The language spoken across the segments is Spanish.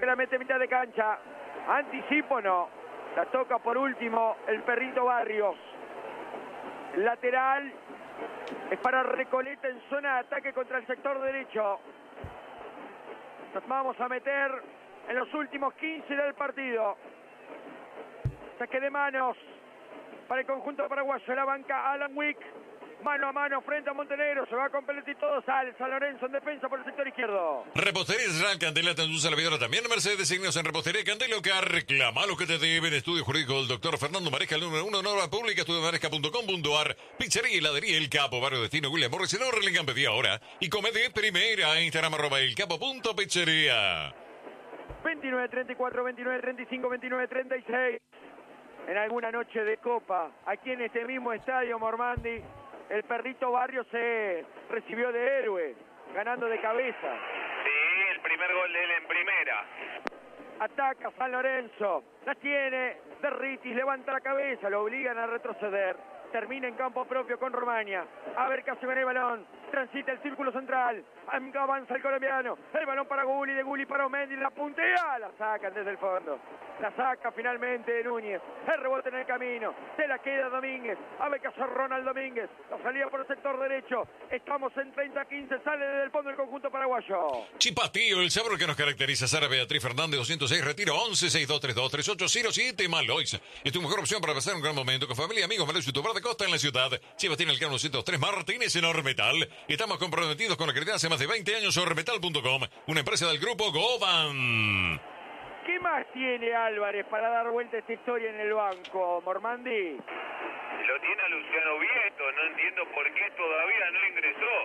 que la mete a mitad de cancha. Anticipo no. La toca por último el perrito Barrios. Lateral es para Recoleta en zona de ataque contra el sector derecho. Nos vamos a meter en los últimos 15 del partido. Saque de manos para el conjunto paraguayo. La banca Alan Wick. Mano a mano frente a Montenegro. Se va con pelota y todo. Sale San Lorenzo en defensa por el sector izquierdo. Repostería Israel Candela te induce a la vida también. Mercedes Designios en Repostería Candelo que reclama lo que te deben. Estudio jurídico del doctor Fernando Maresca, el número 1 en obra pública. Estudiomaresca.com.ar. Pizzería y heladería El Capo. Barrio Destino William Morris. En Orlingham pedí ahora. Y come de primera. Instagram @elcapo.pizzería. 29-34, 29-35, 29-36. En alguna noche de copa. Aquí en este mismo estadio, Mormandi. El perrito Barrio se recibió de héroe, ganando de cabeza. Sí, el primer gol de él en primera. Ataca San Lorenzo, la tiene Derritis, levanta la cabeza, lo obligan a retroceder. Termina en campo propio con Romagna. A ver qué hace con el balón. Transita el círculo central. Avanza el colombiano. El balón para Gulli, de Gulli para Omendi. La puntea. La sacan desde el fondo. La saca finalmente Núñez. El rebote en el camino. Se la queda Domínguez. A ver qué hace Ronald Domínguez. La salida por el sector derecho. Estamos en 30-15. Sale desde el fondo el conjunto paraguayo. Chipatío, el sabor que nos caracteriza. Sara Beatriz Fernández, 206, retiro 11-6232-3807 Malois. Es tu mejor opción para pasar un gran momento con familia, amigos, Malois y tu bar de costa en la ciudad. Chipatín, el Cano 103 Martínez en Ormetal. Estamos comprometidos con la calidad hace más de 20 años. Ormetal.com, una empresa del grupo Goban. ¿Qué más tiene Álvarez para dar vuelta a esta historia en el banco, Mormandi? Lo tiene a Luciano Vieto, no entiendo por qué todavía no ingresó.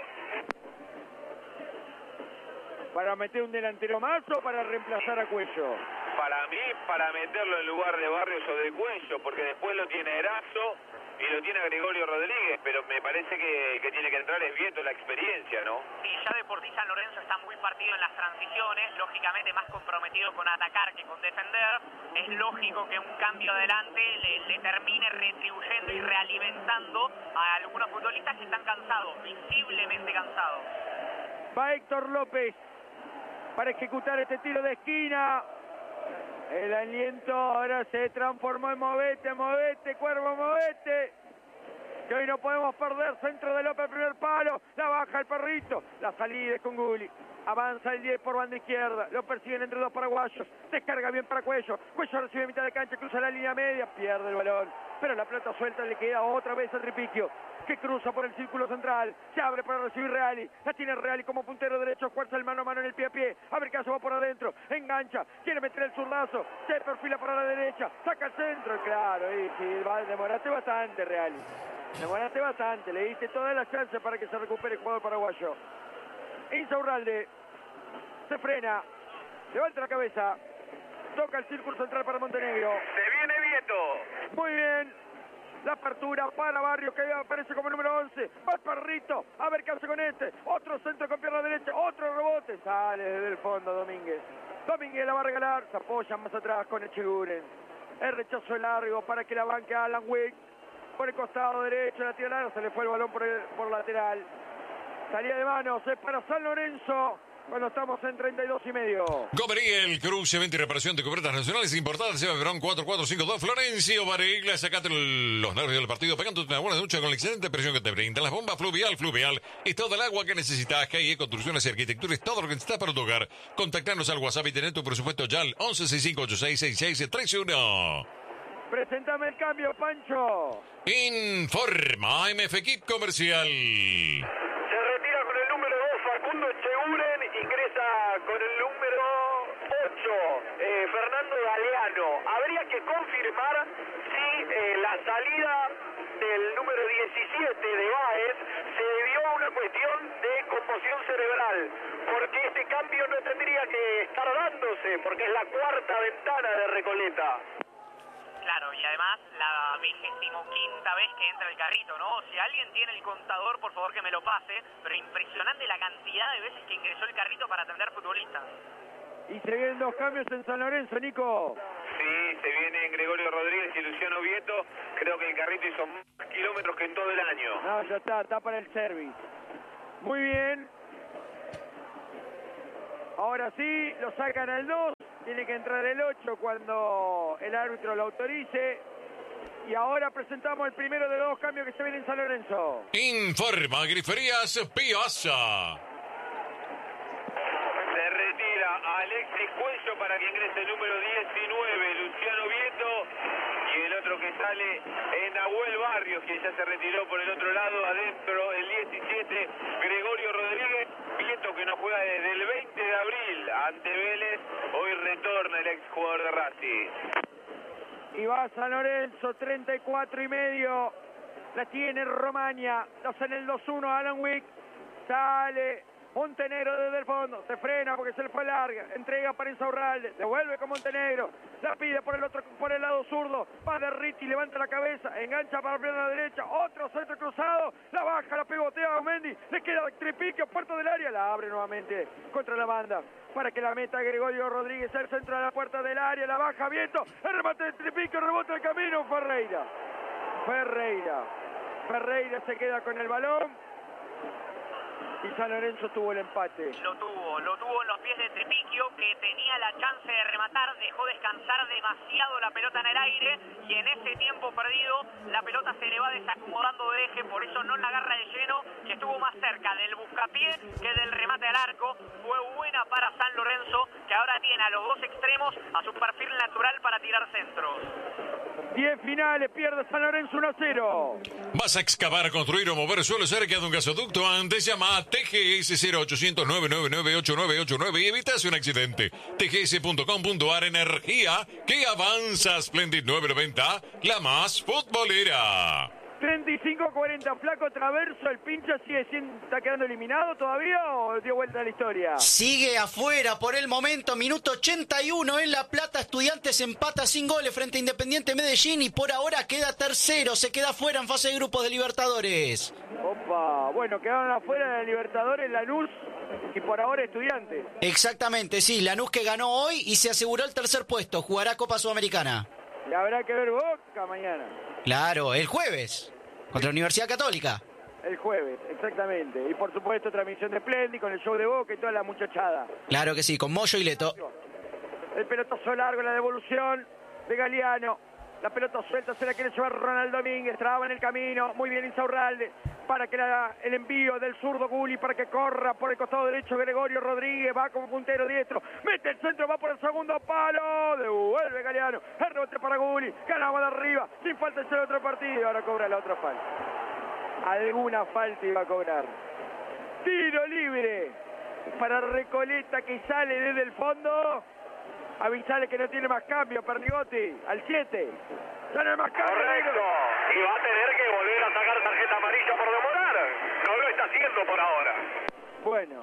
¿Para meter un delantero más o para reemplazar a Cuello? Para mí, para meterlo en lugar de Barrios o de Cuello, porque después lo tiene Erazo y lo tiene a Gregorio Rodríguez, pero me parece que tiene que entrar es Vieto, la experiencia, ¿no? Sí, ya de por sí San Lorenzo está muy partido en las transiciones, lógicamente más comprometido con atacar que con defender. Es lógico que un cambio adelante le termine retribuyendo y realimentando a algunos futbolistas que están cansados, visiblemente cansados. Va Héctor López para ejecutar este tiro de esquina. El aliento ahora se transformó en movete, movete, Cuervo, movete. Que hoy no podemos perder. Centro de López, primer palo. La baja el perrito. La salida es con Gulli. Avanza el 10 por banda izquierda. Lo persiguen entre dos paraguayos. Descarga bien para Cuello. Cuello recibe mitad de cancha. Cruza la línea media. Pierde el balón. Pero la pelota suelta le queda otra vez al Ripiquio, que cruza por el círculo central. Se abre para recibir Reali. La tiene Reali como puntero derecho. Fuerza el mano a mano en el pie a pie. A ver qué hace, va por adentro. Engancha. Quiere meter el zurdazo. Se perfila para la derecha. Saca el centro. Claro, y sí, demoraste bastante, Reali. Demoraste bastante. Le diste todas las chances para que se recupere el jugador paraguayo. Insaurralde. Se frena. Levanta la cabeza. Toca el círculo central para Montenegro. ¡Se viene Vieto! Muy bien. La apertura para Barrios, que aparece como número 11. Va el perrito. A ver qué hace con este. Otro centro con pierna derecha. Otro rebote. Sale desde el fondo Domínguez. Domínguez la va a regalar. Se apoya más atrás con Echeguren. El rechazo largo para que la banque Alan Wick. Por el costado derecho. La tira larga. Se le fue el balón por lateral. Salida de manos. Es para San Lorenzo. Cuando estamos en 32,5. Gomería, el cruce, venta y reparación de cubiertas nacionales importadas. Seba Verón 4452. Florencio Varela, sacate los nervios del partido pegándote una buena ducha con la excelente presión que te brindan las bombas Fluvial. Es todo el agua que necesitas. GIE Construcciones y Arquitectura es todo lo que necesitas para tu hogar. Contactanos al WhatsApp y tener tu presupuesto ya al 1165866631. Preséntame el cambio, Pancho. Informa MF Kit Comercial. Se retira con el número 2 Facundo Echeguren, ingresa con el número 8 Fernando Galeano. Habría que confirmar si la salida del número 17 de Báez se debió a una cuestión de conmoción cerebral, porque este cambio no tendría que estar dándose, porque es la cuarta ventana de Recoleta. Claro, y además la 25ª vez que entra el carrito, ¿no? Si alguien tiene el contador, por favor que me lo pase, pero impresionante la cantidad de veces que ingresó el carrito para atender futbolistas. Y se vienen dos cambios en San Lorenzo, Nico. Sí, se vienen Gregorio Rodríguez y Luciano Vieto. Creo que el carrito hizo más kilómetros que en todo el año. No, ya está para el service. Muy bien. Ahora sí, lo sacan al 2. Tiene que entrar el 8 cuando el árbitro lo autorice. Y ahora presentamos el primero de los dos cambios que se vienen en San Lorenzo. Informa Griferías Piazza. Se retira Alexis Cuello para que ingrese el número 19, Luciano Vieto. Y el otro que sale es Nahuel Barrios, que ya se retiró por el otro lado. Adentro el 17, Gregorio Rodríguez. Vieto que no juega desde el 20 de abril ante Vélez. Hoy retorna el exjugador de Racing. Y va San Lorenzo, 34,5. La tiene Romaña. Lo hace en el 2-1 Alan Wick. Sale Montenegro desde el fondo. Se frena porque se le fue larga. Entrega para Insaurralde. Devuelve con Montenegro. La pide por el lado zurdo. Va de Ritti, levanta la cabeza. Engancha para la pierna derecha. Otro centro cruzado. La baja, la pegotea a Mendy. Le queda Tripiquio, puerta del área. La abre nuevamente contra la banda. Para que la meta Gregorio Rodríguez al centro de la puerta del área, la baja Vieto, el remate de Tripiquio, rebota el camino, Ferreira se queda con el balón y San Lorenzo tuvo el empate. Lo tuvo en los pies de Tripiquio, que tenía la chance de rematar, dejó descansar demasiado la pelota en el aire y en ese tiempo perdido la pelota se le va desacomodando de eje, por eso no la agarra de lleno y estuvo más cerca del buscapié que del remate al arco. Fue buena para San Lorenzo, que ahora tiene a los dos extremos a su perfil natural para tirar centros. 10 finales, pierde San Lorenzo 1-0. ¿Vas a excavar, construir o mover suelo cerca de un gasoducto? Antes llama a TGS 0800 999 8989 y evitas un accidente. TGS.com.ar, energía que avanza. Splendid 990, la más futbolera. 35-40, Flaco Traverso, el pincha está quedando eliminado todavía o dio vuelta a la historia. Sigue afuera por el momento, minuto 81 en La Plata. Estudiantes empata sin goles frente a Independiente Medellín y por ahora queda tercero, se queda fuera en fase de grupos de Libertadores. Opa, bueno, quedaron afuera de Libertadores Lanús y por ahora Estudiantes. Exactamente, sí, Lanús que ganó hoy y se aseguró el tercer puesto, jugará Copa Sudamericana. Y habrá que ver Boca mañana. Claro, el jueves, contra la Universidad Católica. El jueves, exactamente. Y por supuesto transmisión de Splendid con el show de Boca y toda la muchachada. Claro que sí, con Moyo y Leto. El pelotazo largo, la devolución de Galeano. La pelota suelta se la quiere llevar Ronald Domínguez, traba en el camino, muy bien Insaurralde, para que el envío del zurdo Gulli, para que corra por el costado derecho Gregorio Rodríguez, va como puntero diestro, mete el centro, va por el segundo palo, devuelve Galeano, el rebote para Gulli, ganaba de arriba, sin falta el otro partido, ahora cobra la otra falta. Alguna falta iba a cobrar. Tiro libre para Recoleta que sale desde el fondo. Avisale que no tiene más cambio, Pernigotti, al 7. ¡No hay más cambio! Correcto. Y va a tener que volver a sacar tarjeta amarilla por demorar. No lo está haciendo por ahora. Bueno.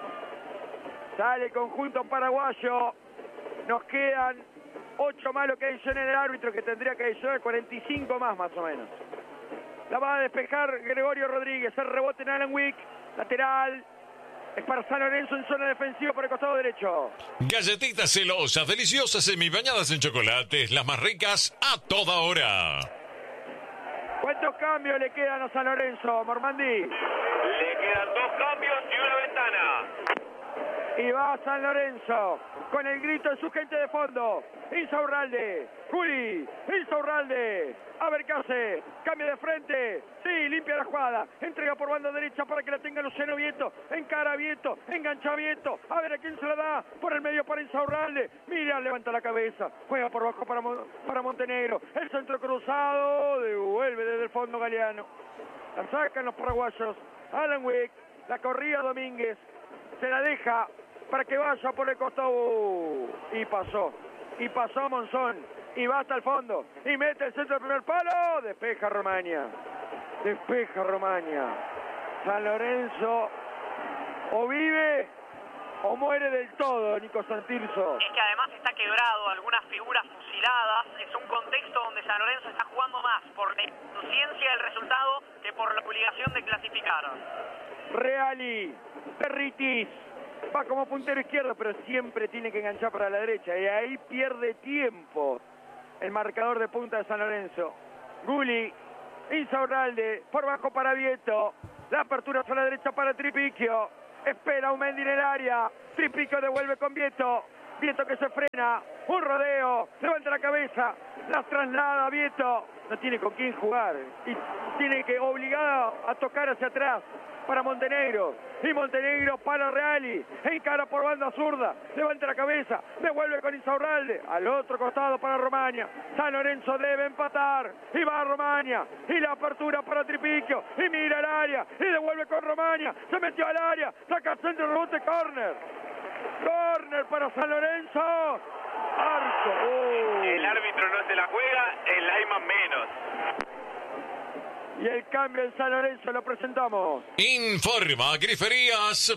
Sale el conjunto paraguayo. Nos quedan 8 más lo que adiciona el árbitro, que tendría que adicionar 45 más o menos. La va a despejar Gregorio Rodríguez. El rebote en Alan Wick. Lateral. Es para San Lorenzo en zona defensiva por el costado derecho. Galletitas celosas, deliciosas, semibañadas en chocolates, las más ricas a toda hora. ¿Cuántos cambios le quedan a San Lorenzo, Mormandi? Le quedan 2 cambios y una ventana. Y va San Lorenzo con el grito de su gente de fondo. Insaurralde, Juli, Insaurralde. A ver qué hace. Cambio de frente. Sí, limpia la jugada. Entrega por banda derecha para que la tenga Luciano Vieto. Encara Vieto. Engancha Vieto. A ver a quién se la da. Por el medio para Insaurralde. Mira, levanta la cabeza. Juega por bajo para Montenegro. El centro cruzado. Devuelve desde el fondo Galeano. La sacan los paraguayos. Alan Wick. La corría Domínguez. Se la deja para que vaya por el costado. Y pasó Monzón. Y va hasta el fondo. Y mete el centro del primer palo. Despeja Romaña. San Lorenzo o vive o muere del todo, Nico Santirso. Es que además está quebrado, algunas figuras fusiladas. Es un contexto donde San Lorenzo está jugando más por la inconsciencia del resultado que por la obligación de clasificar. Reali, Perritis. Va como puntero izquierdo, pero siempre tiene que enganchar para la derecha. Y ahí pierde tiempo el marcador de punta de San Lorenzo. Gulli, Insaurralde, por bajo para Vieto. La apertura hacia la derecha para Tripiquio. Espera un Mendy en el área. Tripiquio devuelve con Vieto. Vieto que se frena, un rodeo, levanta la cabeza, las traslada Vieto, no tiene con quién jugar y tiene que obligado a tocar hacia atrás para Montenegro, y Montenegro para Reali, encara por banda zurda, levanta la cabeza, devuelve con Insaurralde, al otro costado para Romaña, San Lorenzo debe empatar, y va a Romaña, y la apertura para Tripicchio, y mira el área, y devuelve con Romaña, se metió al área, saca el centro, rebote, córner para San Lorenzo, arco. El árbitro no se la juega, el Lyman menos. Y el cambio en San Lorenzo lo presentamos. Informa Griferías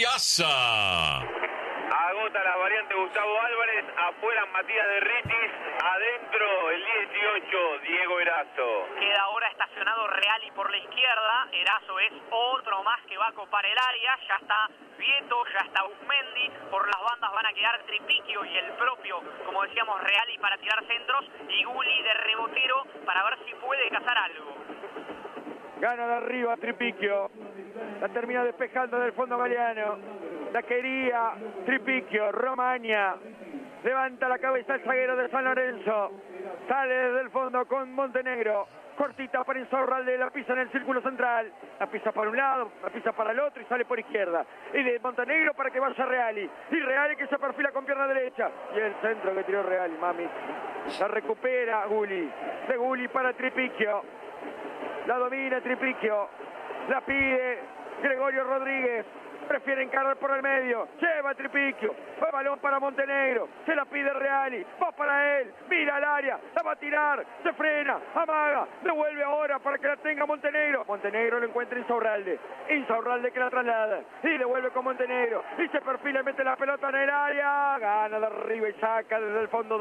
Piazza. Agota la variante Gustavo Álvarez, afuera Matías de Ritis, adentro el 18 Diego Erazo. Queda ahora estacionado Reali por la izquierda, Erazo es otro más que va a copar el área, ya está Vieto, ya está Usmendi, por las bandas van a quedar Tripicchio y el propio, como decíamos, Reali para tirar centros y Gulli de rebotero para ver si puede cazar algo. Gana de arriba Tripicchio, la termina despejando del fondo Galeano, la quería Tripicchio, Romaña, levanta la cabeza el zaguero de San Lorenzo, sale desde el fondo con Montenegro, cortita para Insaurralde, la pisa en el círculo central, la pisa para un lado, la pisa para el otro y sale por izquierda, y de Montenegro para que vaya Reali, y Reali que se perfila con pierna derecha, y el centro que tiró Reali, mami, la recupera Gulli, de Gulli para Tripicchio, la domina Tripicchio, la pide Gregorio Rodríguez, prefiere encarar por el medio, lleva Tripicchio, va balón para Montenegro, se la pide Reali, va para él, mira al área, la va a tirar, se frena, amaga, devuelve ahora para que la tenga Montenegro, Montenegro lo encuentra Insaurralde, Insaurralde que la traslada, y devuelve con Montenegro, y se perfila y mete la pelota en el área, gana de arriba y saca desde el fondo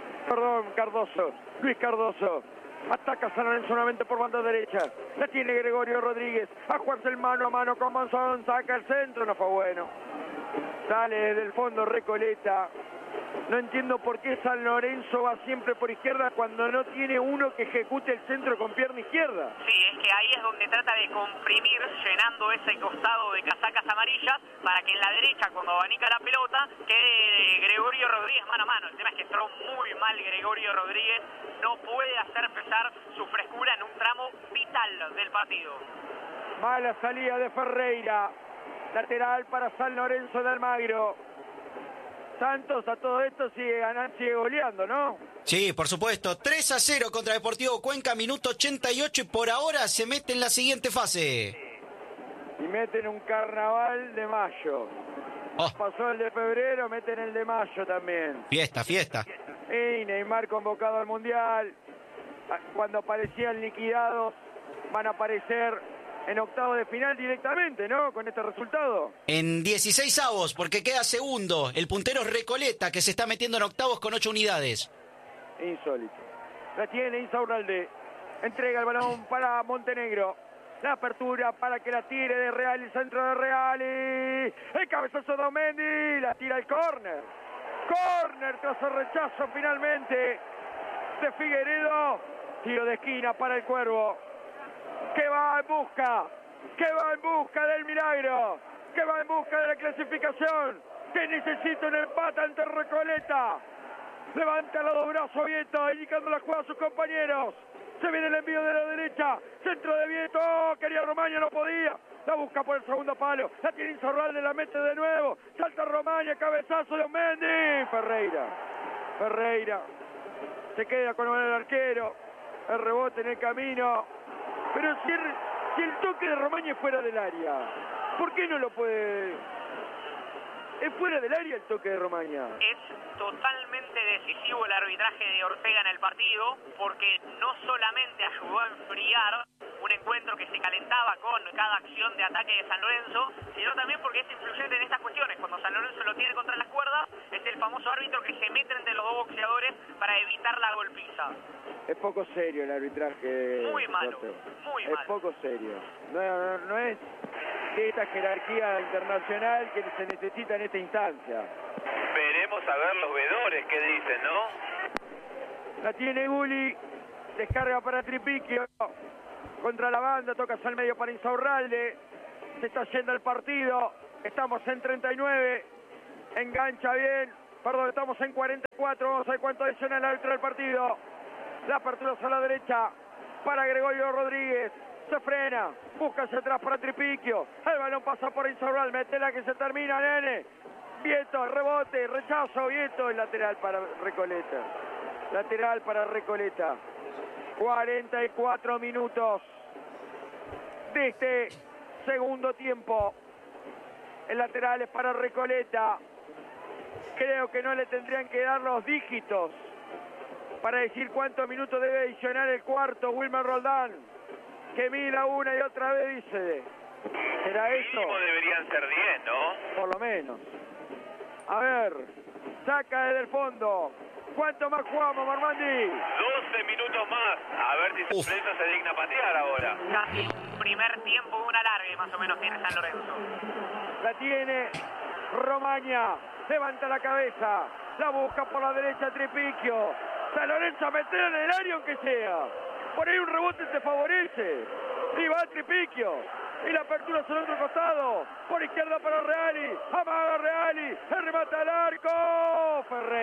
Cardoso, Luis Cardoso. Ataca San Lorenzo nuevamente por banda derecha. La tiene Gregorio Rodríguez. A jugarse el mano a mano con Monzón. Saca el centro. No fue bueno. Sale del fondo Recoleta. No entiendo por qué San Lorenzo va siempre por izquierda cuando no tiene uno que ejecute el centro con pierna izquierda. Sí, es que ahí es donde trata de comprimir, llenando ese costado de casacas amarillas, para que en la derecha, cuando abanica la pelota, quede Gregorio Rodríguez mano a mano. El tema es que entró muy mal Gregorio Rodríguez, no puede hacer pesar su frescura en un tramo vital del partido. Mala salida de Ferreira, lateral para San Lorenzo de Almagro. Santos a todo esto sigue goleando, ¿no? Sí, por supuesto. 3-0 contra Deportivo Cuenca, minuto 88 y por ahora se mete en la siguiente fase. Y meten un carnaval de mayo. Oh. Pasó el de febrero, meten el de mayo también. Fiesta. Y Neymar convocado al Mundial. Cuando parecían liquidados, van a aparecer en octavo de final directamente, ¿no? Con este resultado. En 16avos, porque queda segundo. El puntero es Recoleta, que se está metiendo en octavos con 8 unidades. Insólito. La tiene Insaurralde. Entrega el balón para Montenegro. La apertura para que la tire de Real, el centro de Real. El cabezazo de Aumendi. La tira al córner. Córner tras el rechazo finalmente de Figueredo. Tiro de esquina para el Cuervo. Que va en busca del milagro, que va en busca de la clasificación, que necesita un empate ante Recoleta. Levanta los dos brazos Vieto, indicando la jugada a sus compañeros. Se viene el envío de la derecha, centro de Vieto, quería Romaña, no podía. La busca por el segundo palo, la tiene Insaurralde, la mete de nuevo. Salta Romaña, cabezazo de Mendy. Ferreira se queda con el arquero, el rebote en el camino. Pero si el toque de Romaña es fuera del área, ¿por qué no lo puede? Es fuera del área el toque de Romaña. Es totalmente decisivo el arbitraje de Ortega en el partido, porque no solamente ayudó a enfriar un encuentro que se calentaba con cada acción de ataque de San Lorenzo, sino también porque es influyente en estas cuestiones. Cuando San Lorenzo lo tiene contra las cuerdas, es el famoso árbitro que se mete entre los dos boxeadores para evitar la golpiza. Es poco serio el arbitraje. Muy malo, muy malo. Es poco serio. No es de esta jerarquía internacional que se necesita en esta instancia. Veremos a ver los vedores que dicen, ¿no? La tiene Gulli, descarga para Tripicchio, contra la banda, tocas al medio para Insaurralde, se está yendo el partido, estamos en 39, engancha bien Perdón, estamos en 44. Vamos a ver cuánto adiciona el árbitro del partido. La apertura hacia la derecha para Gregorio Rodríguez. Se frena, busca hacia atrás para Tripiquio. El balón pasa por Insaurral. Metela que se termina, nene. Vieto, rebote, rechazo, Vieto. El lateral para Recoleta. Lateral para Recoleta. 44 minutos de este segundo tiempo. El lateral es para Recoleta. Creo que no le tendrían que dar los dígitos para decir cuántos minutos debe adicionar el cuarto. Wilmer Roldán, que mira una y otra vez, dice. ¿Será eso? Mínimo deberían ser 10, ¿no? Por lo menos. A ver, saca desde el fondo. ¿Cuánto más jugamos, Marmandi? 12 minutos más. A ver si San Lorenzo se digna a patear ahora. Casi un primer tiempo, una larga más o menos tiene San Lorenzo. La tiene Romaña. Levanta la cabeza. La busca por la derecha Tripiquio. San Lorenzo a meter en el área aunque sea. Por ahí un rebote te favorece. Y va Tripiquio. Y la apertura hacia el otro costado. Por izquierda para Reali. Amaga Reali. El remate al arco.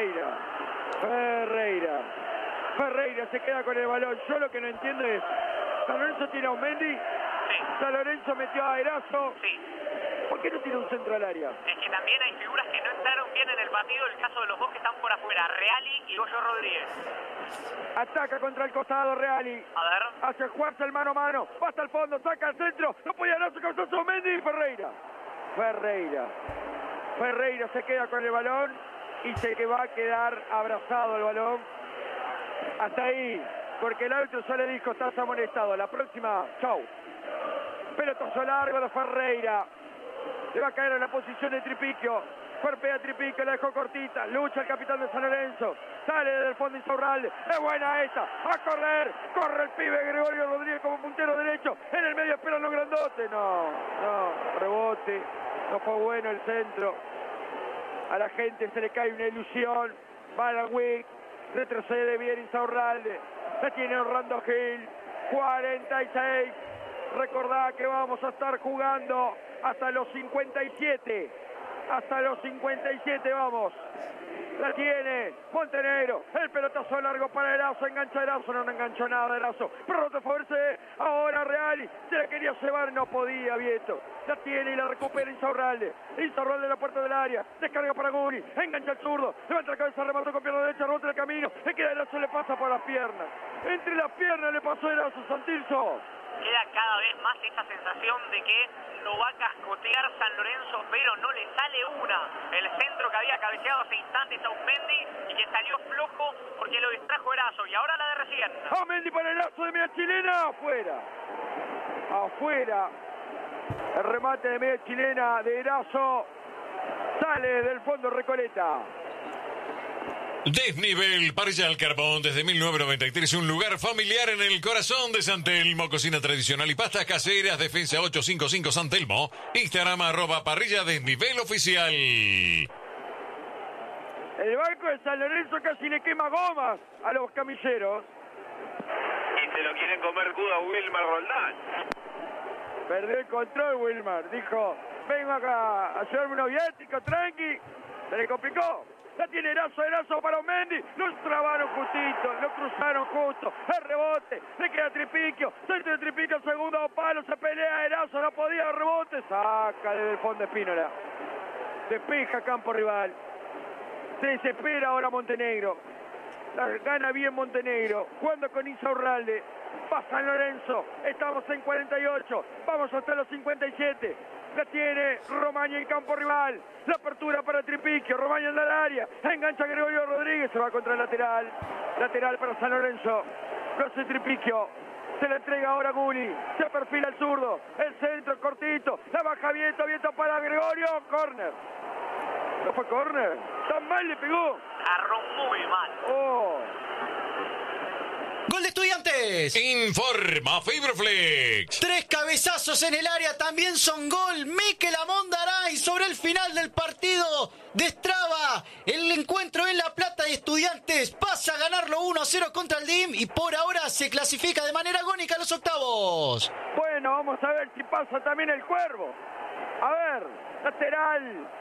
Ferreira se queda con el balón. Yo lo que no entiendo es, San Lorenzo tiene a un Mendy. Sí. San Lorenzo metió a Erazo. Sí. ¿Por qué no tiene un centro al área? Es que también hay figuras que no entraron bien en el partido. El caso de los dos que están por afuera, Reali y Goyo Rodríguez. Ataca contra el costado Reali. A ver. Hace jugarse el mano a mano. Va hasta el fondo, saca al centro. No podía darse cabezazo Mendy y Ferreira. Ferreira se queda con el balón y se que va a quedar abrazado el balón. Hasta ahí, porque el árbitro ya le dijo, estás amonestado. La próxima, chau. Pelotazo largo de Ferreira. Le va a caer en la posición de Tripiquio. Cuerpea Tripiquio, la dejó cortita. Lucha el capitán de San Lorenzo. Sale desde el fondo Insaurralde. Es buena esta. A correr. Corre el pibe Gregorio Rodríguez como puntero derecho. En el medio esperan los grandotes. No. Rebote. No fue bueno el centro. A la gente se le cae una ilusión. Va a la Wick. Retrocede bien Insaurralde. La tiene Orlando Gil. 46. Recordá que vamos a estar jugando hasta los 57. Hasta los 57 vamos. La tiene Montenegro. El pelotazo largo para Erazo. Engancha Erazo. No enganchó nada Erazo. Pero no te favorece ahora Reali. Se la quería llevar. No podía Vieto. La tiene y la recupera Insaurralde. Insaurralde en la puerta del área. Descarga para Guni. Engancha el zurdo. Levanta la cabeza. Remató con pierna derecha. Rebota el camino. Le queda Erazo. Le pasa por las piernas. Entre las piernas le pasó Erazo. Santilso. Queda cada vez más esa sensación de que lo va a cascotear San Lorenzo, pero no le sale una. El centro que había cabeceado hace instantes a Aumendi y que salió flojo porque lo distrajo Erazo. Y ahora la de recién. Aumendi para el Erazo de media chilena. Afuera. El remate de media chilena de Erazo. Sale del fondo Recoleta. Desnivel Parrilla al Carbón desde 1993, un lugar familiar en el corazón de San Telmo, cocina tradicional y pastas caseras, Defensa 855 San Telmo, Instagram @parrilla desnivel oficial. El banco de San Lorenzo casi le quema gomas a los camilleros. Y se lo quieren comer crudo a Wilmer Roldán. Perdió el control Wilmer, dijo, vengo acá a llevarme unos viáticos, tranqui, se le complicó. La tiene Erazo para Mendy. Lo trabaron justito, lo cruzaron justo. El rebote, le queda Tripiquio. Centro de Tripiquio, segundo palo. Se pelea Erazo, no podía rebote. Saca desde el fondo Espínola. Despeja campo rival. Se desespera ahora Montenegro. La gana bien Montenegro. Jugando con Insaurralde. Va San Lorenzo. Estamos en 48. Vamos hasta los 57. La tiene Romaña en campo rival. La apertura para Tripiquio. Romaña en el área. Engancha Gregorio Rodríguez. Se va contra el lateral. Lateral para San Lorenzo. Lo hace Tripiquio. Se la entrega ahora Guni. Se perfila el zurdo. El centro cortito. La baja Vieto. Vieto para Gregorio. Corner. ¿No fue corner? Tan mal le pegó. Agarró muy mal. Oh. ¡Gol de Estudiantes! Informa Fibroflex. 3 cabezazos en el área, también son gol. Mikel Amondaray sobre el final del partido destraba el encuentro en La Plata y Estudiantes pasa a ganarlo 1-0 contra el DIM y por ahora se clasifica de manera agónica a los octavos. Bueno, vamos a ver si pasa también el Cuervo. A ver, lateral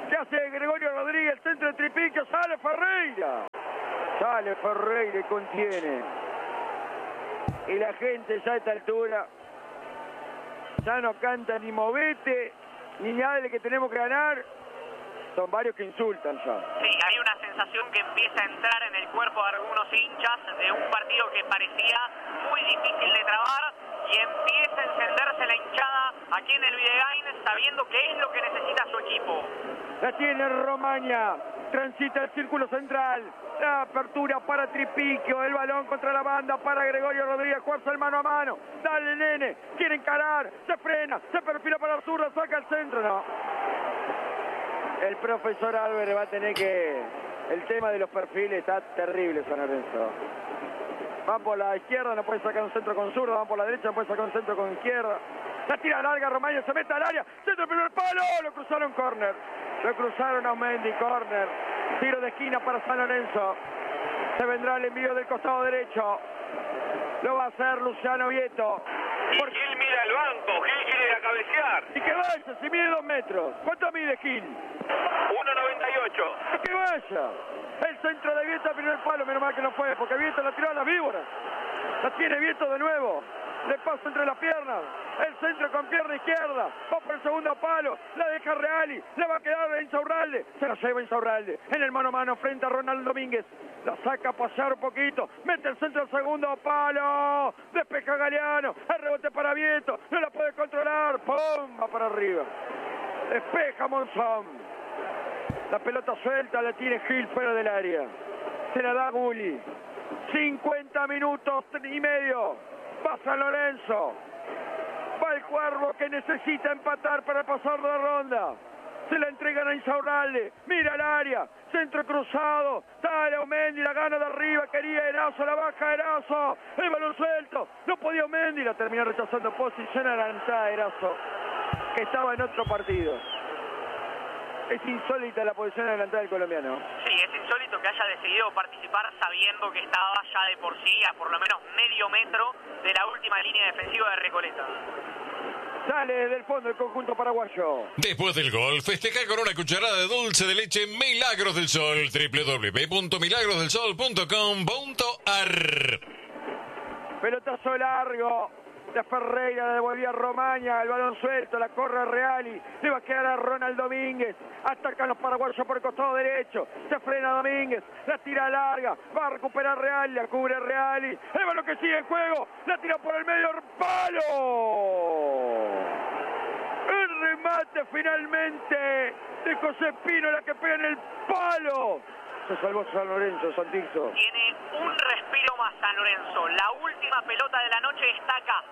¿Qué hace Gregorio Rodríguez? El centro de Tripiquio, sale Ferreira. Sale Ferreira y contiene. Y la gente ya a esta altura ya no canta ni movete, ni nada de que tenemos que ganar. Son varios que insultan ya. Sí, hay una sensación que empieza a entrar en el cuerpo de algunos hinchas de un partido que parecía muy difícil de trabar y empieza a encenderse la hinchada aquí en el Videgain sabiendo qué es lo que necesita su equipo. La tiene Romaña, transita el círculo central, la apertura para Tripiquio, el balón contra la banda para Gregorio Rodríguez, fuerza el mano a mano, dale nene, quiere encarar, se frena, se perfila para la zurda, saca el centro, no. El profesor Álvarez va a tener que... El tema de los perfiles está terrible, San Lorenzo. Van por la izquierda, no puede sacar un centro con zurda, van por la derecha, no puede sacar un centro con izquierda. La tira larga, Romaña se mete al área, centro primer palo, lo cruzaron córner. Lo cruzaron a Mendy, córner. Tiro de esquina para San Lorenzo. Se vendrá el envío del costado derecho. Lo va a hacer Luciano Vieto. Porque Gil mira el banco, Gil quiere ir a cabecear. Y que vaya, si mide 2 metros. ¿Cuánto mide Gil? 1.98. Que vaya. El centro de Vieto al primer palo, menos mal que no fue, porque Vieto la tiró a las víboras. La tiene Vieto de nuevo. Le pasa entre las piernas. El centro con pierna izquierda. Va por el segundo palo. La deja Reali. Le va a quedar a Insaurralde. Se la lleva Insaurralde. En el mano a mano frente a Ronaldo Domínguez. La saca a pasar un poquito. Mete el centro al segundo palo. Despeja Galeano. El rebote para Vieto. No la puede controlar. ¡Pum! Va para arriba. Despeja Monzón. La pelota suelta. La tiene Gil fuera del área. Se la da Gulli. 50 minutos y medio. Va San Lorenzo. Va el Cuervo que necesita empatar para pasar de la ronda. Se la entregan a Insaurralde. Mira el área. Centro cruzado. Sale Aumendi. La gana de arriba. Quería Erazo. La baja Erazo. El balón suelto. No podía Aumendi. La terminó rechazando. Posición adelantada Erazo, que estaba en otro partido. Es insólita la posición adelantada del colombiano. Sí, es insólito que haya decidido participar sabiendo que estaba ya de por sí a por lo menos medio metro de la última línea defensiva de Recoleta. Sale desde el fondo el conjunto paraguayo. Después del gol, festeja con una cucharada de dulce de leche Milagros del Sol. www.milagrosdelsol.com.ar. Pelotazo largo de Ferreira, devolvía a Romaña, el balón suelto, la corre Reali, le va a quedar a Ronald Domínguez, atacan los paraguayos por el costado derecho, se frena Domínguez, la tira larga, va a recuperar Reali, la cubre Reali, el balón que sigue en juego, la tira por el medio, palo. El remate finalmente de José Pino, la que pega en el palo. Se salvó San Lorenzo, Santizo. Tiene un respiro más San Lorenzo. La última pelota de la noche está acá.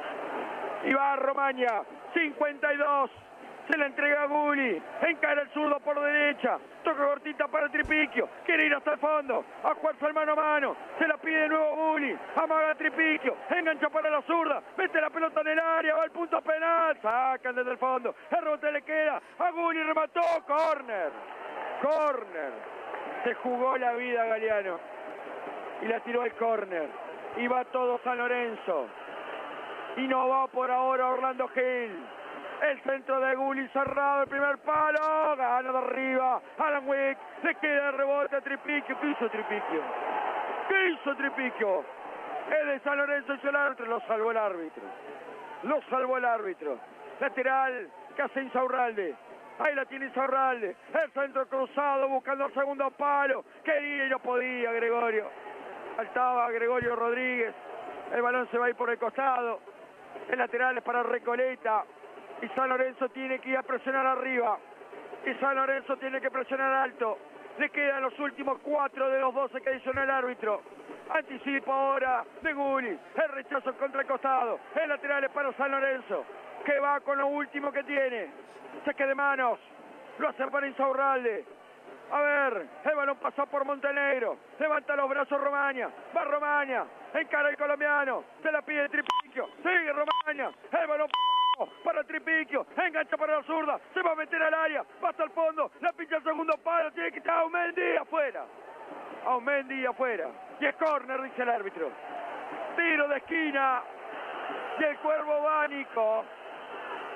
Y va Romaña, 52. Se la entrega a Gulli. Encara el zurdo por derecha. Toca cortita para Tripiquio. Quiere ir hasta el fondo. A jugarse el mano a mano. Se la pide de nuevo Gulli. Amaga a Tripiquio. Engancha para la zurda. Mete la pelota en el área. Va al punto penal. Sacan desde el fondo. El rebote le queda. A Gulli remató. Corner. Corner. Se jugó la vida Galeano y la tiró al córner. Y va todo San Lorenzo. Y no va por ahora Orlando Gil. El centro de Gulli cerrado, el primer palo. Gana de arriba. Alan Wick. Le queda el rebote a Tripiquio. ¿Qué hizo Tripiquio? ¿Qué hizo Tripiquio? Es de San Lorenzo y el árbitro. Lo salvó el árbitro. Lo salvó el árbitro. Lateral que hace Insaurralde. Ahí la tiene Insaurralde. El centro cruzado buscando el segundo palo. Quería y no podía Gregorio. Faltaba Gregorio Rodríguez. El balón se va a ir por el costado. El lateral es para Recoleta. Y San Lorenzo tiene que ir a presionar arriba. Y San Lorenzo tiene que presionar alto. Le quedan los últimos 4 de los 12 que adicionó el árbitro. Anticipo ahora de Gulli. El rechazo contra el costado. El lateral es para San Lorenzo, que va con lo último que tiene. Saque de manos. Lo hace para Insaurralde. A ver, el balón pasó por Montenegro. Levanta los brazos Romaña. Va Romaña. Encara el colombiano. Se la pide Tripiquio. Sigue Romaña. El balón para Tripiquio. Engancha para la zurda. Se va a meter al área. Va hasta el fondo. La pincha al segundo palo. Tiene que estar Aumendi afuera. Aumendi afuera. Y es córner, dice el árbitro. Tiro de esquina. Y el Cuervo Bánico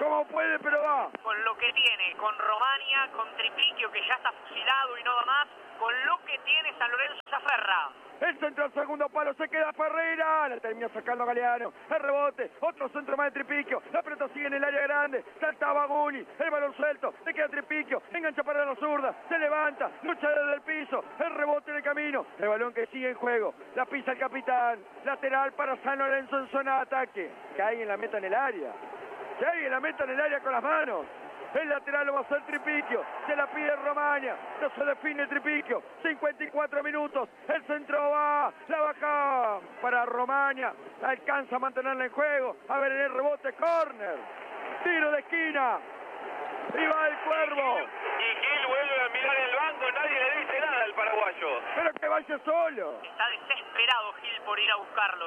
como puede, pero va. Con lo que tiene, con Romania, con Tripiquio, que ya está fusilado y no da más, con lo que tiene San Lorenzo se aferra. El centro al segundo palo, se queda Ferreira, la termina sacando Galeano, el rebote, otro centro más de Tripiquio, la pelota sigue en el área grande, saltaba Guli, el balón suelto, le queda Tripiquio, engancha para la zurda, se levanta, lucha desde el piso, el rebote en el camino, el balón que sigue en juego, la pisa el capitán, lateral para San Lorenzo en zona de ataque, que alguien la meta en el área, que alguien la meta en el área con las manos. El lateral lo va a hacer Tripiquio, se la pide Romagna, no se define Tripiquio, 54 minutos, el centro va, la baja para Romagna, alcanza a mantenerla en juego, a ver en el rebote, córner, tiro de esquina, y va el Cuervo. Y Gil vuelve a mirar el banco, nadie le dice nada al paraguayo. Pero que vaya solo. Está desesperado Gil por ir a buscarlo,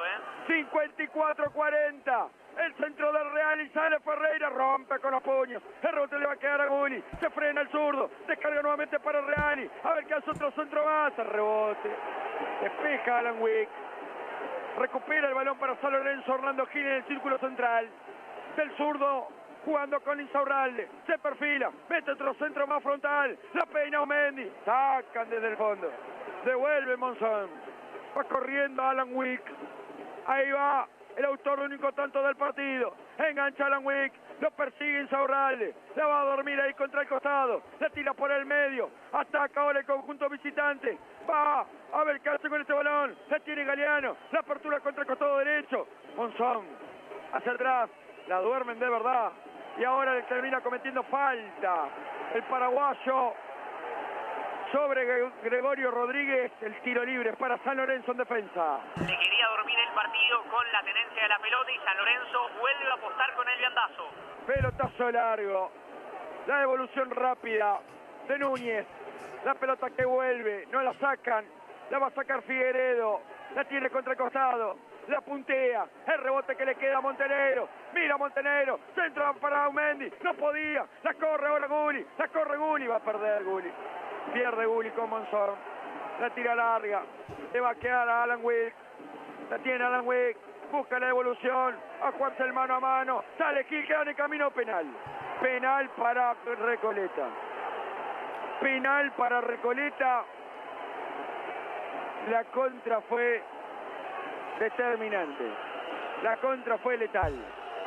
54-40. El centro del Real y sale Ferreira, rompe con los puños. El rebote le va a quedar a Guli. Se frena el zurdo. Descarga nuevamente para Reali. A ver qué hace otro centro más. El rebote. Despeja Alan Wick. Recupera el balón para San Lorenzo. Orlando Gil en el círculo central. Del zurdo. Jugando con Insaurralde. Se perfila. Mete otro centro más frontal. La peina Omendi. Sacan desde el fondo. Devuelve Monzón. Va corriendo Alan Wick. Ahí va. El autor de único tanto del partido. Engancha Alan Wick. Lo persigue Insaurralde. La va a dormir ahí contra el costado. La tira por el medio. Ataca ahora el conjunto visitante. Va a ver qué hace con este balón. La tiene Galeano. La apertura contra el costado derecho. Monzón. Hacia atrás. La duermen de verdad. Y ahora le termina cometiendo falta. El paraguayo. Sobre Gregorio Rodríguez, el tiro libre para San Lorenzo en defensa. Le quería dormir el partido con la tenencia de la pelota y San Lorenzo vuelve a apostar con el viandazo. Pelotazo largo, la devolución rápida de Núñez, la pelota que vuelve, no la sacan, la va a sacar Figueredo, la tiene contra el costado, la puntea, el rebote que le queda a Montenegro, mira Montenegro, centro para Aumendi, no podía, la corre ahora Guli, la corre Guli, va a perder Guli. Pierde Guli con Monzón. La tira larga. Le va a quedar a Alan Wick. La tiene Alan Wick. Busca la devolución. A jugarse el mano a mano. Sale Gil, queda en el camino penal. Penal para Recoleta. Penal para Recoleta. La contra fue determinante. La contra fue letal.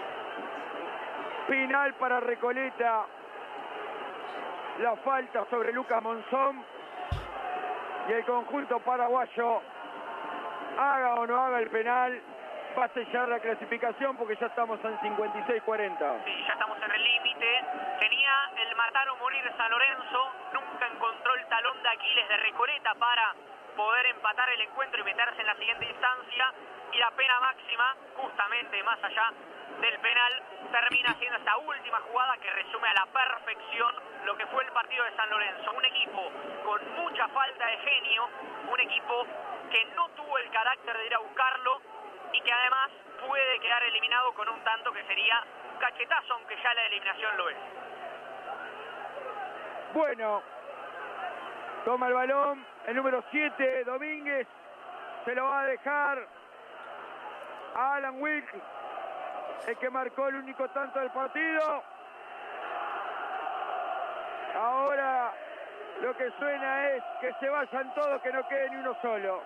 Penal para Recoleta. La falta sobre Lucas Monzón y el conjunto paraguayo, haga o no haga el penal, va a sellar la clasificación porque ya estamos en 56-40. Sí, ya estamos en el límite. Tenía el matar o morir San Lorenzo, nunca encontró el talón de Aquiles de Recoleta para poder empatar el encuentro y meterse en la siguiente instancia, y la pena máxima, justamente más allá del penal, termina siendo esta última jugada que resume a la perfección lo que fue el partido de San Lorenzo. Un equipo con mucha falta de genio, un equipo que no tuvo el carácter de ir a buscarlo y que además puede quedar eliminado con un tanto que sería un cachetazo, aunque ya la eliminación lo es. Bueno, toma el balón el número 7, Domínguez, se lo va a dejar a Alan Wick, el que marcó el único tanto del partido. Ahora lo que suena es que se vayan todos, que no quede ni uno solo.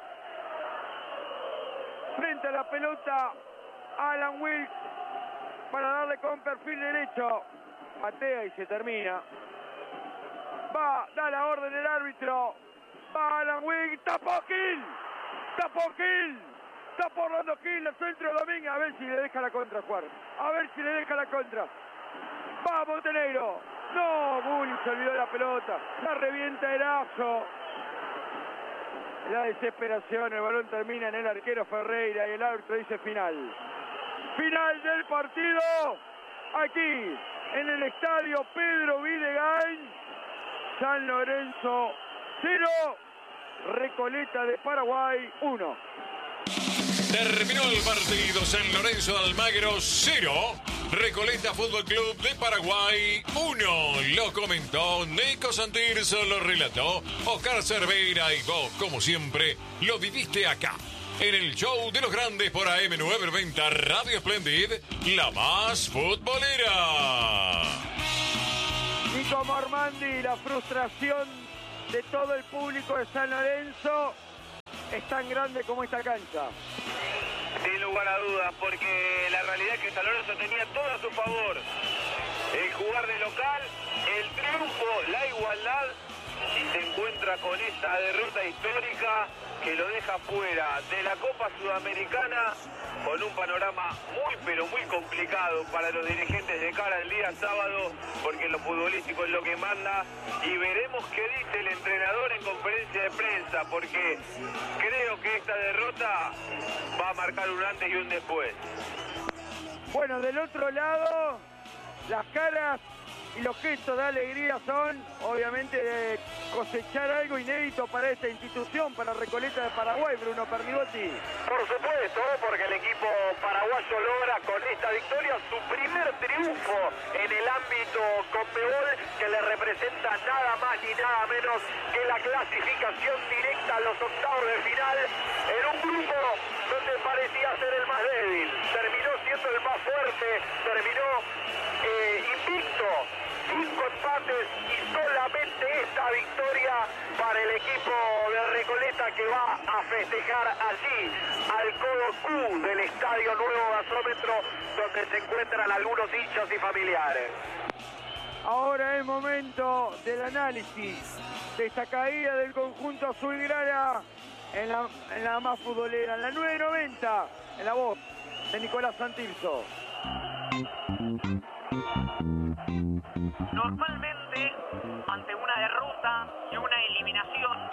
Frente a la pelota, Alan Wick para darle con perfil derecho. Patea y se termina. Va, da la orden el árbitro. Va Alan Wick, tapó Gil. Tapó Gil. Está por Orlando Gil, el centro de Domínguez. A ver si le deja la contra, Juan. A ver si le deja la contra. Va Montenegro. No, Guli se olvidó de la pelota. La revienta Erazo. La desesperación, el balón termina en el arquero Ferreira y el árbitro dice final. Final del partido. Aquí, en el estadio Pedro Videgain. San Lorenzo 0. Recoleta de Paraguay 1. Terminó el partido. San Lorenzo de Almagro 0. Recoleta Fútbol Club de Paraguay 1. Lo comentó Nico Santirso, lo relató Oscar Cerveira y vos, como siempre, lo viviste acá en el show de los grandes por AM990 Radio Splendid, la más futbolera. Nico Mormandi, la frustración de todo el público de San Lorenzo es tan grande como esta cancha. Sin lugar a dudas, porque la realidad es que San Lorenzo tenía todo a su favor. El jugar de local, el triunfo, la igualdad, y se encuentra con esta derrota histórica que lo deja fuera de la Copa Sudamericana, con un panorama muy pero muy complicado para los dirigentes de cara al día sábado, porque lo futbolístico es lo que manda, y veremos qué dice el entrenador en conferencia de prensa, porque creo que esta derrota va a marcar un antes y un después. Bueno, del otro lado, las caras y los gestos de alegría son, obviamente, de cosechar algo inédito para esta institución, para Recoleta de Paraguay, Bruno Pernigotti. Por supuesto, porque el equipo paraguayo logra con esta victoria su primer triunfo en el ámbito Conmebol, que le representa nada más ni nada menos que la clasificación directa a los octavos de final, en un grupo donde parecía ser el más débil. Terminó siendo el más fuerte, terminó invicto. 5 empates y solamente esta victoria para el equipo de Recoleta, que va a festejar allí al Codo Q del Estadio Nuevo Gasómetro, donde se encuentran algunos hinchas y familiares. Ahora es el momento del análisis de esta caída del conjunto azulgrana en la más futbolera, en la 990, en la voz de Nicolás Santilso. Normalmente, ante una derrota y una eliminación,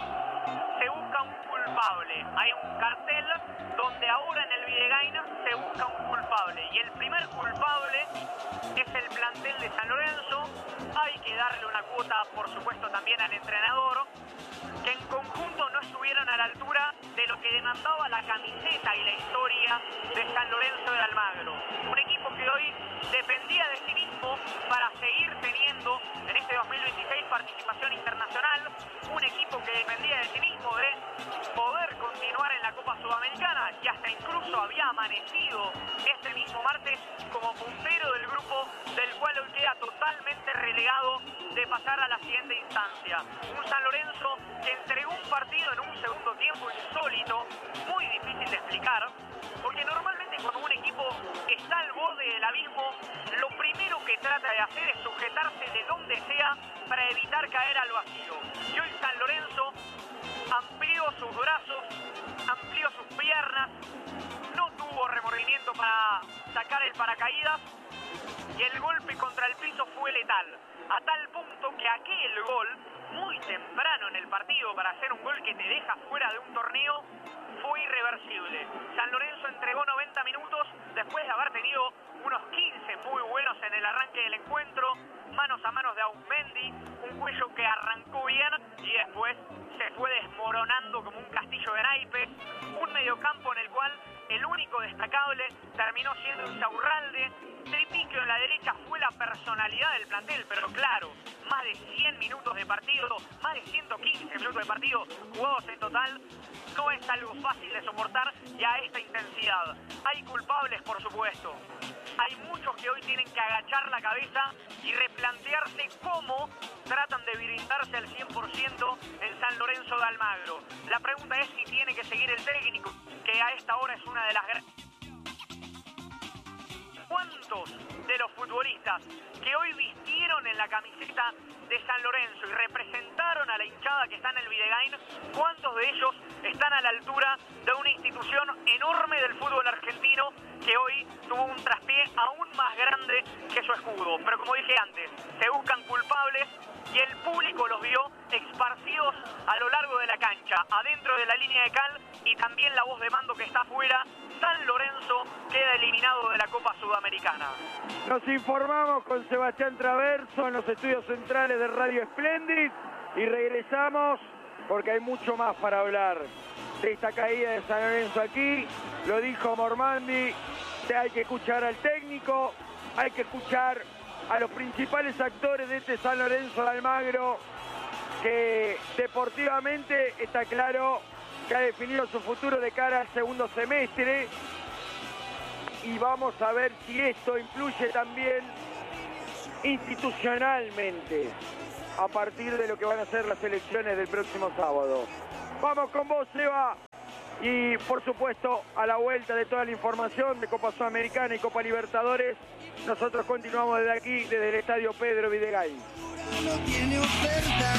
se busca un culpable. Hay un cartel donde ahora en el Videgain se busca un culpable. Y el primer culpable es el plantel de San Lorenzo. Hay que darle una cuota, por supuesto, también al entrenador, que en conjunto no estuvieron a la altura de lo que demandaba la camiseta y la historia de San Lorenzo de Almagro. Un equipo que hoy dependía de sí mismo para seguir teniendo en este 2026 participación internacional, un equipo que dependía de sí mismo de poder continuar en la Copa Sudamericana, y hasta incluso había amanecido este mismo martes como puntero del grupo, del cual hoy queda totalmente relegado de pasar a la siguiente instancia. Un San Lorenzo que entregó un partido en un segundo tiempo insólito, muy difícil de explicar, porque normalmente cuando un equipo está al borde del abismo, lo primero que trata de hacer es sujetarse de donde sea para evitar caer al vacío. Y hoy San Lorenzo amplió sus brazos, amplió sus piernas, no tuvo remordimiento para sacar el paracaídas, y el golpe contra el piso fue letal, a tal punto que aquel gol, muy temprano en el partido para hacer un gol que te deja fuera de un torneo, fue irreversible. San Lorenzo entregó 90 minutos después de haber tenido unos 15 muy buenos en el arranque del encuentro, manos a manos de Aumendi, un cuello que arrancó bien y después se fue desmoronando como un castillo de naipes, un mediocampo en el cual el único destacable terminó siendo Insaurralde. Tripiquio en la derecha fue la personalidad del plantel, pero claro, más de 100 minutos de partido, más de 115 minutos de partido jugados en total, no es algo fácil de soportar y a esta intensidad. Hay culpables, por supuesto. Hay muchos que hoy tienen que agachar la cabeza y replantearse cómo tratan de brindarse al 100% en San Lorenzo de Almagro. La pregunta es si tiene que seguir el técnico, que a esta hora es una de las grandes. ¿Cuántos de los futbolistas que hoy vistieron en la camiseta de San Lorenzo y representaron a la hinchada que está en el Videgain, cuántos de ellos están a la altura de una institución enorme del fútbol argentino que hoy tuvo un traspié aún más grande que su escudo? Pero como dije antes, se buscan culpables y el público los vio esparcidos a lo largo de la cancha, adentro de la línea de cal, y también la voz de mando que está afuera. San Lorenzo queda eliminado de la Copa Sudamericana. Nos informamos con Sebastián Traverso en los estudios centrales de Radio Splendid y regresamos porque hay mucho más para hablar de esta caída de San Lorenzo aquí. Lo dijo Mormandi, hay que escuchar al técnico, hay que escuchar a los principales actores de este San Lorenzo de Almagro, que deportivamente está claro que ha definido su futuro de cara al segundo semestre. Y vamos a ver si esto influye también institucionalmente a partir de lo que van a ser las elecciones del próximo sábado. Vamos con vos, Seba. Y por supuesto, a la vuelta de toda la información de Copa Sudamericana y Copa Libertadores, nosotros continuamos desde aquí, desde el Estadio Pedro Videgain. No tiene oferta.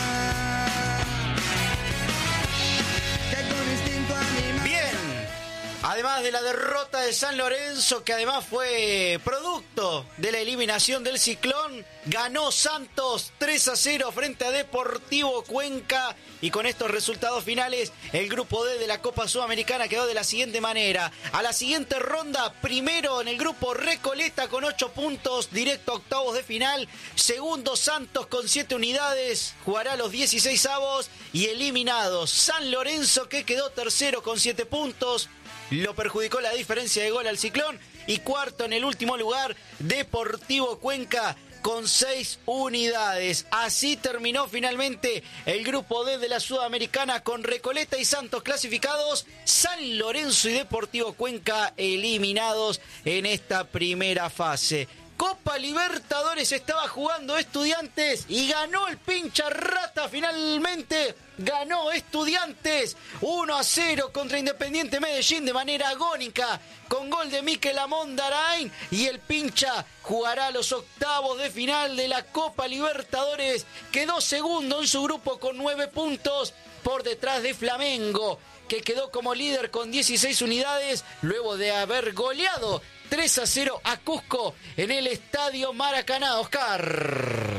Bien, además de la derrota de San Lorenzo, que además fue producto de la eliminación del Ciclón, ganó Santos 3-0 frente a Deportivo Cuenca. Y con estos resultados finales, el grupo D de la Copa Sudamericana quedó de la siguiente manera. A la siguiente ronda, primero en el grupo Recoleta con 8 puntos, directo a octavos de final. Segundo Santos con 7 unidades, jugará los 16avos. Y eliminados San Lorenzo, que quedó tercero con 7 puntos. Lo perjudicó la diferencia de gol al Ciclón. Y cuarto en el último lugar, Deportivo Cuenca con 6 unidades. Así terminó finalmente el grupo D de la Sudamericana, con Recoleta y Santos clasificados, San Lorenzo y Deportivo Cuenca eliminados en esta primera fase. Copa Libertadores estaba jugando Estudiantes y ganó el pincha rata finalmente. Ganó Estudiantes 1-0 contra Independiente Medellín de manera agónica, con gol de Mikel Amondarain, y el pincha jugará los octavos de final de la Copa Libertadores. Quedó segundo en su grupo con 9 puntos, por detrás de Flamengo, que quedó como líder con 16 unidades luego de haber goleado 3-0 a Cusco en el Estadio Maracaná. Oscar.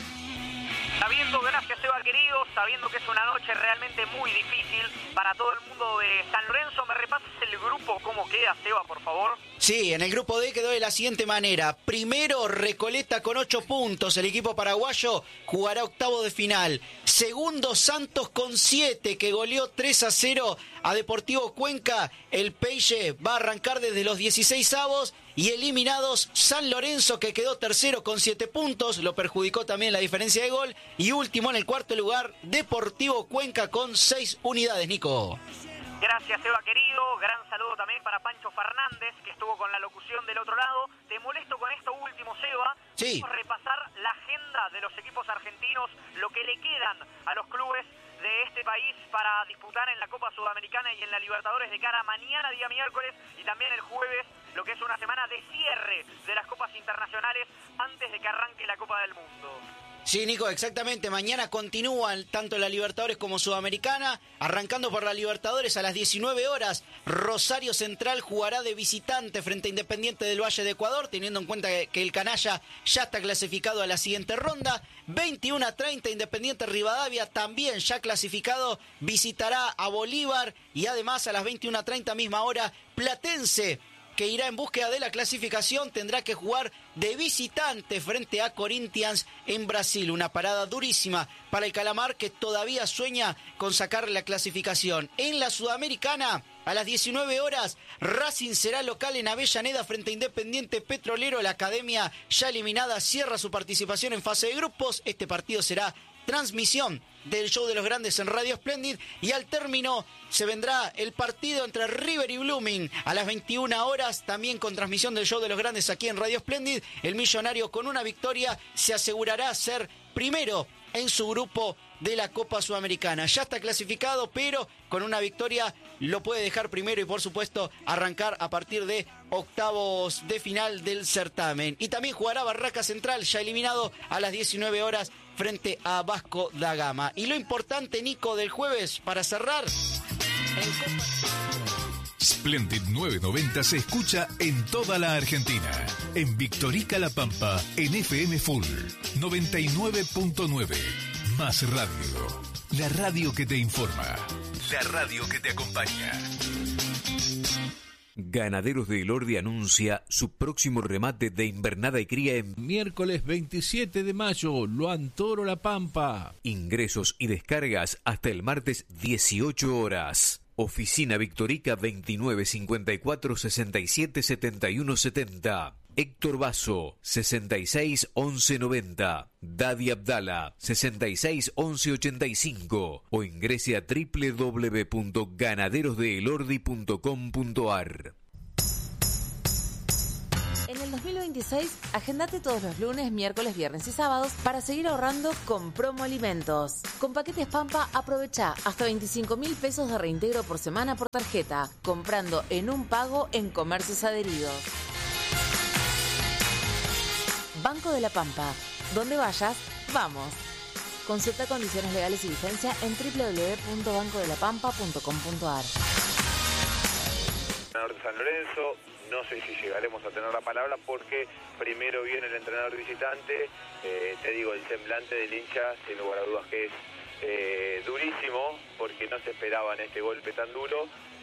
Sabiendo, gracias Seba querido, sabiendo que es una noche realmente muy difícil para todo el mundo de San Lorenzo, ¿me repasas el grupo cómo queda, Seba, por favor? Sí, en el grupo D quedó de la siguiente manera. Primero, Recoleta con 8 puntos, el equipo paraguayo jugará octavo de final. Segundo, Santos con 7, que goleó 3-0 a Deportivo Cuenca. El Peixe va a arrancar desde los 16avos. Y eliminados San Lorenzo, que quedó tercero con 7 puntos, lo perjudicó también la diferencia de gol. Y último en el cuarto lugar, Deportivo Cuenca con 6 unidades, Nico. Gracias, Seba querido. Gran saludo también para Pancho Fernández, que estuvo con la locución del otro lado. Te molesto con esto último, Seba. Sí. Vamos a repasar la agenda de los equipos argentinos, lo que le quedan a los clubes de este país para disputar en la Copa Sudamericana y en la Libertadores de cara a mañana, día miércoles, y también el jueves, lo que es una semana de cierre de las Copas Internacionales antes de que arranque la Copa del Mundo. Sí, Nico, exactamente. Mañana continúan tanto la Libertadores como Sudamericana. Arrancando por la Libertadores a las 19 horas. Rosario Central jugará de visitante frente a Independiente del Valle de Ecuador, teniendo en cuenta que el canalla ya está clasificado a la siguiente ronda. 21:30, Independiente Rivadavia, también ya clasificado, visitará a Bolívar. Y además a las 21:30, misma hora, Platense, que irá en búsqueda de la clasificación, tendrá que jugar de visitante frente a Corinthians en Brasil. Una parada durísima para el Calamar, que todavía sueña con sacar la clasificación. En la Sudamericana, a las 19 horas, Racing será local en Avellaneda frente a Independiente Petrolero. La Academia, ya eliminada, cierra su participación en fase de grupos. Este partido será transmisión del Show de los Grandes en Radio Splendid, y al término se vendrá el partido entre River y Blooming a las 21 horas, también con transmisión del Show de los Grandes aquí en Radio Splendid. El Millonario, con una victoria, se asegurará ser primero en su grupo de la Copa Sudamericana. Ya está clasificado, pero con una victoria lo puede dejar primero y, por supuesto, arrancar a partir de octavos de final del certamen. Y también jugará Barraca Central, ya eliminado, a las 19 horas frente a Vasco da Gama. Y lo importante, Nico, del jueves, para cerrar... Splendid 990 se escucha en toda la Argentina. En Victorica La Pampa, en FM Full 99.9. Más radio. La radio que te informa. La radio que te acompaña. Ganaderos de Elordi anuncia su próximo remate de invernada y cría en miércoles 27 de mayo, Luan Toro La Pampa. Ingresos y descargas hasta el martes 18 horas. Oficina Victorica 2954 67 71 70. Héctor Basso, 66 11 90. Dadi Abdala, 66 11 85. O ingrese a www.ganaderosdeelordi.com.ar. En el 2026, agendate todos los lunes, miércoles, viernes y sábados para seguir ahorrando con Promo Alimentos. Con paquetes Pampa, aprovecha hasta 25.000 pesos de reintegro por semana por tarjeta, comprando en un pago en comercios adheridos. Banco de la Pampa. Donde vayas, vamos. Consulta condiciones legales y vigencia en www.bancodelapampa.com.ar. San Lorenzo, no sé si llegaremos a tener la palabra porque primero viene el entrenador visitante. Te digo, el semblante del hincha, sin lugar a dudas que es durísimo, porque no se esperaban este golpe tan duro,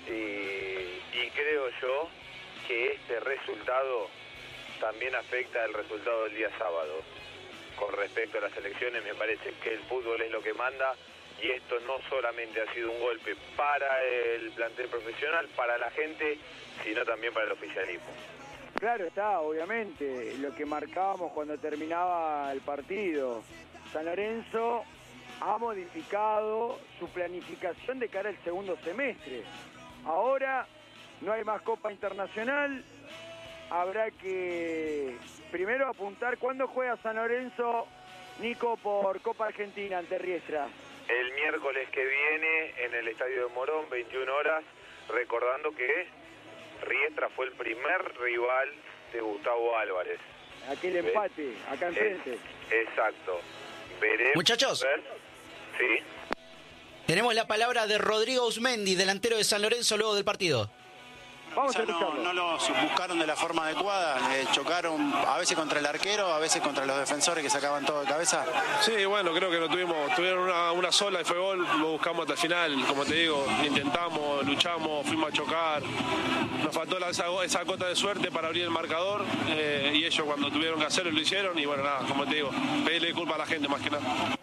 y creo yo que este resultado también afecta el resultado del día sábado. Con respecto a las elecciones, me parece que el fútbol es lo que manda, y esto no solamente ha sido un golpe para el plantel profesional, para la gente, sino también para el oficialismo. Claro está, obviamente, lo que marcábamos cuando terminaba el partido. San Lorenzo ha modificado su planificación de cara al segundo semestre. Ahora no hay más Copa Internacional, habrá que primero apuntar. ¿Cuándo juega San Lorenzo, Nico, por Copa Argentina ante Riestra? El miércoles que viene en el Estadio de Morón, 21 horas, recordando que Riestra fue el primer rival de Gustavo Álvarez. Aquel empate, acá enfrente. Exacto. Veremos. Muchachos. Sí. Tenemos la palabra de Rodrigo Usmendi, delantero de San Lorenzo, luego del partido. Vamos a escucharlo. No los buscaron de la forma adecuada, chocaron a veces contra el arquero, a veces contra los defensores que sacaban todo de cabeza. Sí, bueno, creo que tuvieron una sola y fue gol, lo buscamos hasta el final, como te digo, intentamos, luchamos, fuimos a chocar, nos faltó esa gota de suerte para abrir el marcador, y ellos cuando tuvieron que hacerlo lo hicieron, y bueno, nada, como te digo, pedirle culpa a la gente más que nada.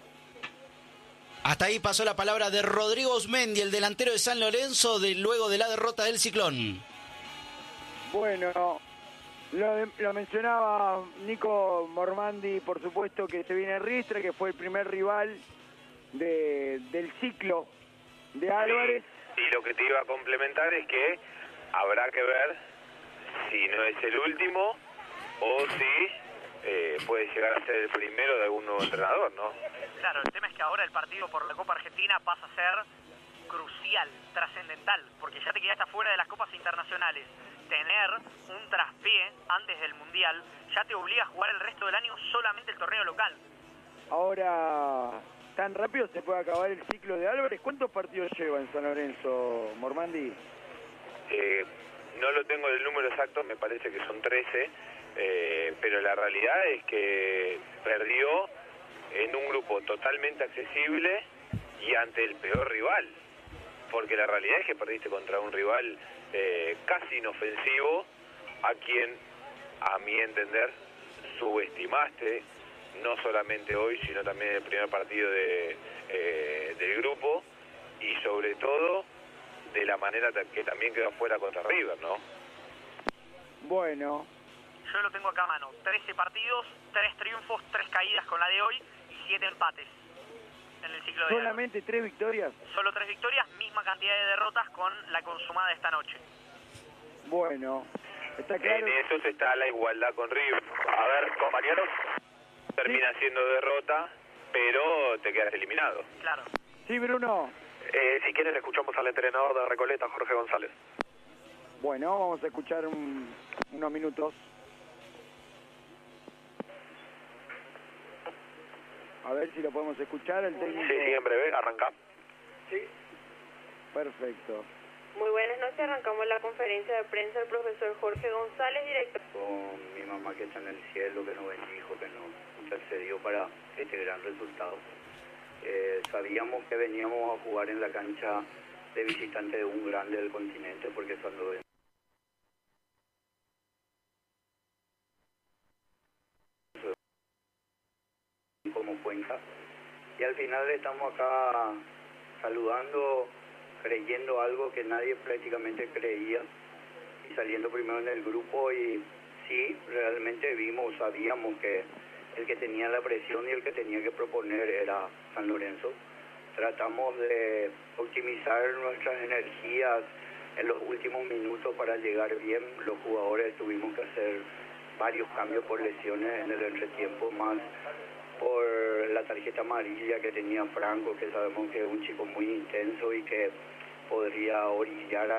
Hasta ahí pasó la palabra de Rodrigo Usmendi, el delantero de San Lorenzo, luego de la derrota del Ciclón. Bueno, lo mencionaba Nico Mormandi, por supuesto que se viene Riestra, que fue el primer rival del ciclo de Álvarez. Y lo que te iba a complementar es que habrá que ver si no es el último o si puede llegar a ser el primero de algún nuevo entrenador, ¿no? Claro, el tema es que ahora el partido por la Copa Argentina pasa a ser crucial, trascendental, porque ya te quedaste fuera de las copas internacionales. Tener un traspié antes del Mundial ya te obliga a jugar el resto del año solamente el torneo local. Ahora, ¿tan rápido se puede acabar el ciclo de Álvarez? ¿Cuántos partidos lleva en San Lorenzo, Mormandi? No lo tengo el número exacto, me parece que son 13, pero la realidad es que perdió en un grupo totalmente accesible y ante el peor rival, porque la realidad es que perdiste contra un rival casi inofensivo, a quien, a mi entender, subestimaste, no solamente hoy, sino también en el primer partido del grupo, y sobre todo de la manera que también quedó fuera contra River, ¿no? Bueno. Yo lo tengo acá a mano, 13 partidos, 3 triunfos, 3 caídas con la de hoy y 7 empates en el ciclo de ¿Solamente 3 victorias? Solo 3 victorias, misma cantidad de derrotas con la consumada de esta noche. Bueno, está claro. En eso está la igualdad con River. A ver, compañeros, termina siendo derrota, pero te quedas eliminado. Claro. Sí, Bruno. Si quieres, escuchamos al entrenador de Recoleta, Jorge González. Bueno, vamos a escuchar unos minutos. A ver si lo podemos escuchar, el técnico. Sí, en breve, arranca. Sí. Perfecto. Muy buenas noches, arrancamos la conferencia de prensa del profesor Jorge González, director. Con mi mamá que está en el cielo, que nos bendijo, que nos intercedió para este gran resultado. Sabíamos que veníamos a jugar en la cancha de visitante de un grande del continente, porque San Lorenzo como Cuenca, y al final estamos acá saludando, creyendo algo que nadie prácticamente creía, y saliendo primero en el grupo y sí, realmente sabíamos que el que tenía la presión y el que tenía que proponer era San Lorenzo. Tratamos de optimizar nuestras energías en los últimos minutos para llegar bien. Los jugadores tuvimos que hacer varios cambios por lesiones en el entretiempo, más por la tarjeta amarilla que tenía Franco, que sabemos que es un chico muy intenso y que podría orillar a